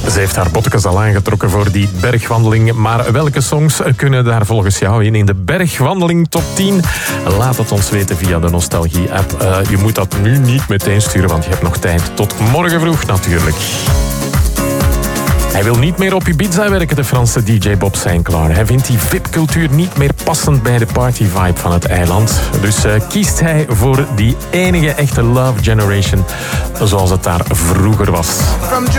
Ze heeft haar bottekes al aangetrokken voor die bergwandeling. Maar welke songs kunnen daar volgens jou in de bergwandeling top 10? Laat het ons weten via de Nostalgie-app. Je moet dat nu niet meteen sturen, want je hebt nog tijd. Tot morgen vroeg natuurlijk. Hij wil niet meer op Ibiza werken, de Franse DJ Bob Sinclair. Hij vindt die VIP-cultuur niet meer passend bij de party-vibe van het eiland. Dus kiest hij voor die enige echte Love Generation, zoals het daar vroeger was.